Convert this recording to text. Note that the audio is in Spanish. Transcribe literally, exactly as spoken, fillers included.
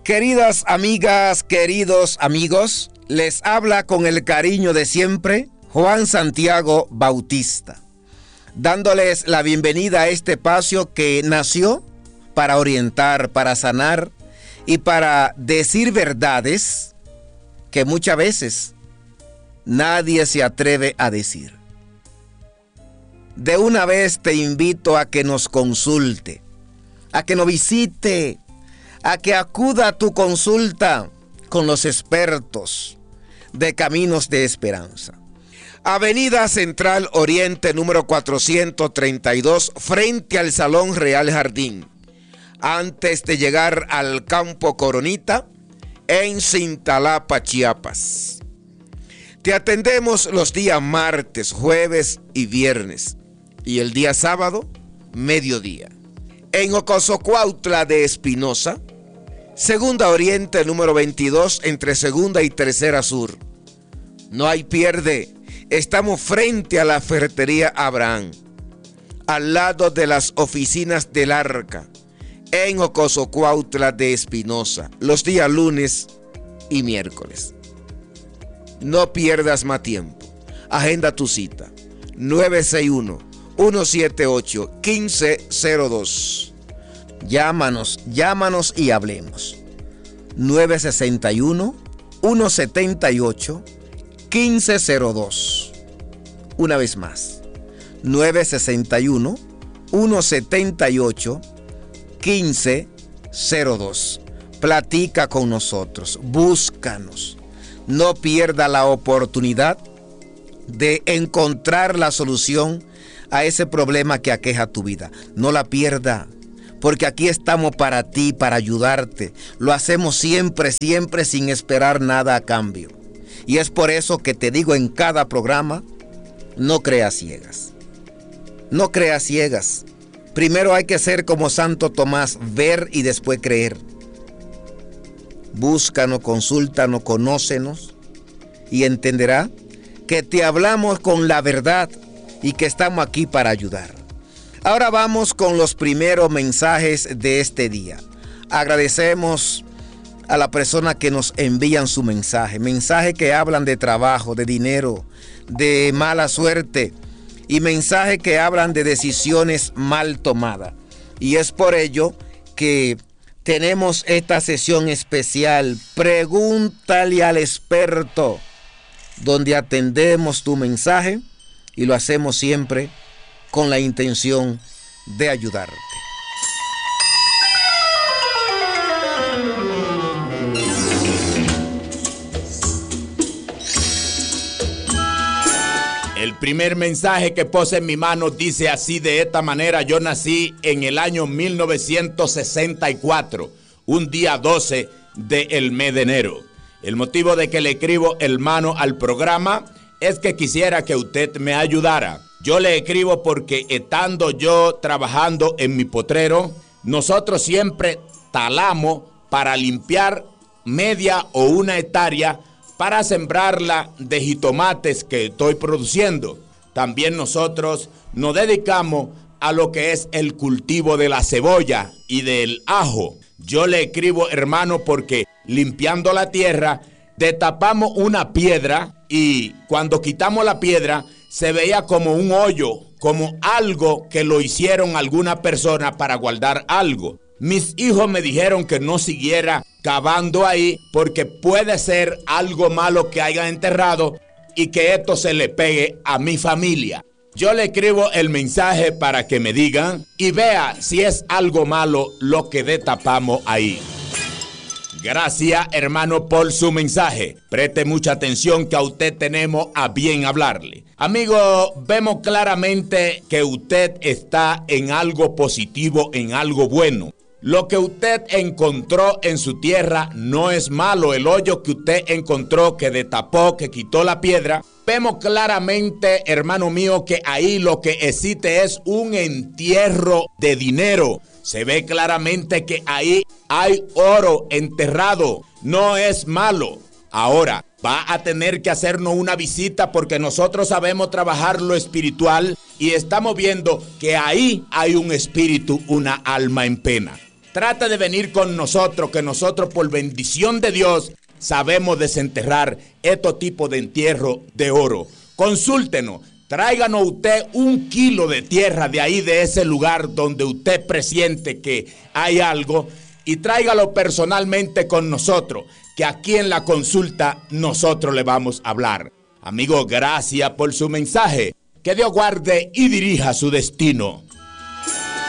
Queridas amigas, queridos amigos, les habla con el cariño de siempre Juan Santiago Bautista, dándoles la bienvenida a este espacio que nació para orientar, para sanar y para decir verdades que muchas veces nadie se atreve a decir. De una vez te invito a que nos consulte, a que nos visite, a que acuda a tu consulta con los expertos de Caminos de Esperanza. Avenida Central Oriente número cuatrocientos treinta y dos, frente al Salón Real Jardín, antes de llegar al Campo Coronita, en Cintalapa, Chiapas. Te atendemos los días martes, jueves y viernes, y el día sábado, mediodía. En Ocosocuautla de Espinosa, Segunda Oriente número veintidós, entre Segunda y Tercera Sur. No hay pierde, estamos frente a la ferretería Abraham, al lado de las oficinas del Arca, en Ocosocuautla de Espinosa, los días lunes y miércoles. No pierdas más tiempo, agenda tu cita, nueve seis uno, uno siete ocho, uno cinco cero dos. Llámanos, llámanos y hablemos. nueve seis uno, uno siete ocho, uno cinco cero dos. Una vez más. nueve seis uno, uno siete ocho, uno cinco cero dos. Platica con nosotros, búscanos. No pierda la oportunidad de encontrar la solución a ese problema que aqueja tu vida. No la pierda, porque aquí estamos para ti, para ayudarte. Lo hacemos siempre, siempre sin esperar nada a cambio. Y es por eso que te digo en cada programa, no creas ciegas. No creas ciegas. Primero hay que ser como Santo Tomás, ver y después creer. Búscanos, consúltanos, conócenos y entenderá que te hablamos con la verdad y que estamos aquí para ayudar. Ahora vamos con los primeros mensajes de este día. Agradecemos a la persona que nos envían su mensaje. Mensajes que hablan de trabajo, de dinero, de mala suerte y mensajes que hablan de decisiones mal tomadas. Y es por ello que tenemos esta sesión especial, Pregúntale al experto, donde atendemos tu mensaje y lo hacemos siempre con la intención de ayudarte. El primer mensaje que puse en mi mano dice así, de esta manera: yo nací en el año mil novecientos sesenta y cuatro, un día doce del mes de enero. El motivo de que le escribo, hermano, al programa es que quisiera que usted me ayudara. Yo le escribo porque estando yo trabajando en mi potrero, nosotros siempre talamos para limpiar media o una hectárea para sembrarla de jitomates que estoy produciendo. También nosotros nos dedicamos a lo que es el cultivo de la cebolla y del ajo. Yo le escribo, hermano, porque limpiando la tierra, destapamos una piedra y cuando quitamos la piedra se veía como un hoyo, como algo que lo hicieron alguna persona para guardar algo. Mis hijos me dijeron que no siguiera cavando ahí porque puede ser algo malo que hayan enterrado y que esto se le pegue a mi familia. Yo le escribo el mensaje para que me digan y vea si es algo malo lo que destapamos ahí. Gracias, hermano, por su mensaje. Preste mucha atención que a usted tenemos a bien hablarle. Amigo, vemos claramente que usted está en algo positivo, en algo bueno. Lo que usted encontró en su tierra no es malo. El hoyo que usted encontró, que destapó, que quitó la piedra, vemos claramente, hermano mío, que ahí lo que existe es un entierro de dinero. Se ve claramente que ahí hay oro enterrado. No es malo. Ahora, va a tener que hacernos una visita porque nosotros sabemos trabajar lo espiritual y estamos viendo que ahí hay un espíritu, una alma en pena. trate de venir con nosotros, que nosotros por bendición de Dios sabemos desenterrar estos tipos de entierro de oro. Consúltenos, tráiganos usted un kilo de tierra de ahí, de ese lugar donde usted presiente que hay algo, y tráigalo personalmente con nosotros, que aquí en la consulta nosotros le vamos a hablar. Amigo, gracias por su mensaje. Que Dios guarde y dirija su destino.